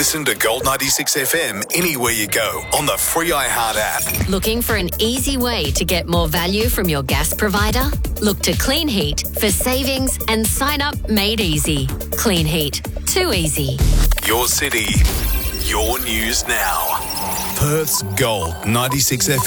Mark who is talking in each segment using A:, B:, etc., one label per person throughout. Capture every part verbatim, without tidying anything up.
A: Listen to Gold ninety-six F M anywhere you go on the free iHeart app.
B: Looking for an easy way to get more value from your gas provider? Look to Clean Heat for savings and sign up made easy. Clean Heat. Too easy.
A: Your city, your news now. Perth's Gold ninety-six F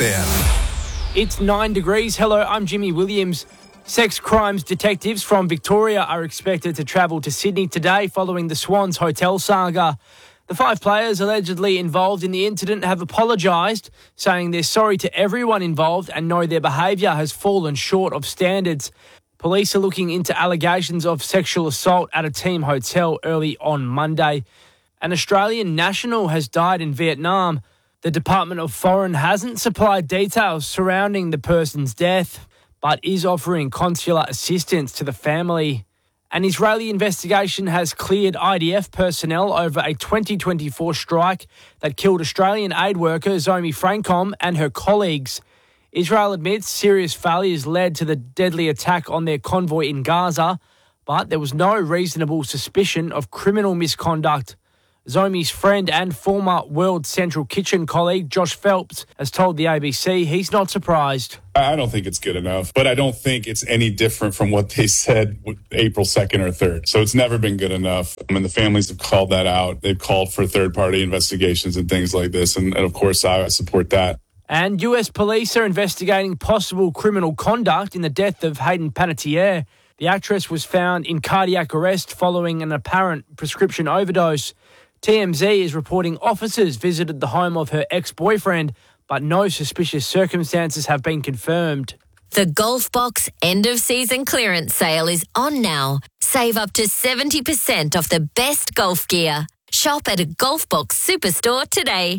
A: M.
C: It's nine degrees. Hello, I'm Jimmy Williams. Sex crimes detectives from Victoria are expected to travel to Sydney today following the Swans hotel saga. The five players allegedly involved in the incident have apologised, saying they're sorry to everyone involved and know their behaviour has fallen short of standards. Police are looking into allegations of sexual assault at a team hotel early on Monday. An Australian national has died in Vietnam. The Department of Foreign hasn't supplied details surrounding the person's death, but is offering consular assistance to the family. An Israeli investigation has cleared I D F personnel over a twenty twenty-four strike that killed Australian aid worker Zomi Francom and her colleagues. Israel admits serious failures led to the deadly attack on their convoy in Gaza, but there was no reasonable suspicion of criminal misconduct. Zomi's friend and former World Central Kitchen colleague Josh Phelps has told the A B C he's not surprised.
D: I don't think it's good enough, but I don't think it's any different from what they said April second or third. So it's never been good enough. I mean, the families have called that out. They've called for third-party investigations and things like this, and, and of course I support that.
C: And U S police are investigating possible criminal conduct in the death of Hayden Panettiere. The actress was found in cardiac arrest following an apparent prescription overdose. T M Z is reporting officers visited the home of her ex-boyfriend, but no suspicious circumstances have been confirmed.
B: The Golf Box end-of-season clearance sale is on now. Save up to seventy percent off the best golf gear. Shop at a Golf Box Superstore today.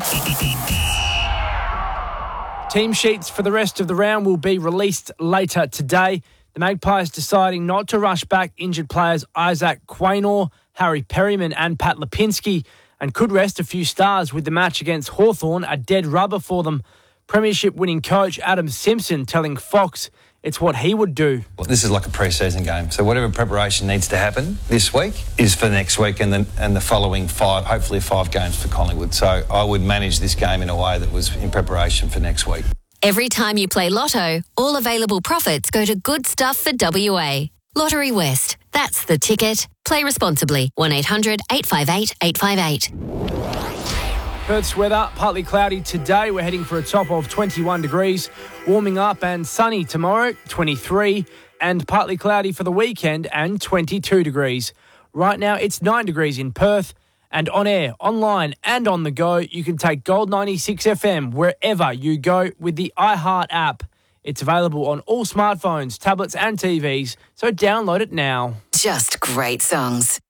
C: Team sheets for the rest of the round will be released later today. The Magpies deciding not to rush back injured players Isaac Quaynor, Harry Perryman and Pat Lipinski, and could rest a few stars with the match against Hawthorn a dead rubber for them. Premiership-winning coach Adam Simpson telling Fox it's what he would do.
E: Well, this is like a pre-season game, so whatever preparation needs to happen this week is for next week and the, and the following five, hopefully five games for Collingwood. So I would manage this game in a way that was in preparation for next week.
B: Every time you play Lotto, all available profits go to Good Stuff for W A. Lottery West. That's the ticket. Play responsibly. one eight hundred eight five eight eight five eight.
C: Perth's weather, partly cloudy today. We're heading for a top of twenty-one degrees. Warming up and sunny tomorrow, twenty-three. And partly cloudy for the weekend and twenty-two degrees. Right now, it's nine degrees in Perth. And on air, online and on the go, you can take Gold ninety-six F M wherever you go with the iHeart app. It's available on all smartphones, tablets and T Vs, so download it now.
B: Just great songs.